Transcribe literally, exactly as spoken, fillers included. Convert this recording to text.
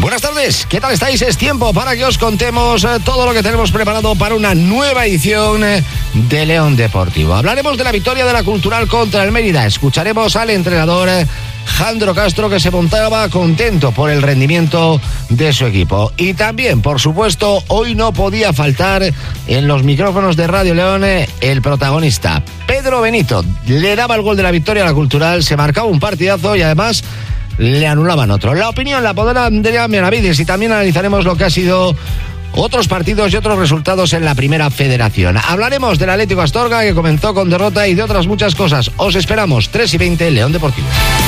Buenas tardes, ¿qué tal estáis? Es tiempo para que os contemos eh, todo lo que tenemos preparado para una nueva edición eh, de León Deportivo. Hablaremos de la victoria de la Cultural contra el Mérida. Escucharemos al entrenador eh, Jandro Castro, que se montaba contento por el rendimiento de su equipo. Y también, por supuesto, hoy no podía faltar en los micrófonos de Radio León eh, el protagonista, Pedro Benito. Le daba el gol de la victoria a la Cultural, se marcaba un partidazo y además le anulaban otro. La opinión la podrá Andrea Miravides y también analizaremos lo que ha sido otros partidos y otros resultados en la Primera Federación. Hablaremos del Atlético Astorga, que comenzó con derrota, y de otras muchas cosas. Os esperamos, tres y veinte, León Deportivo.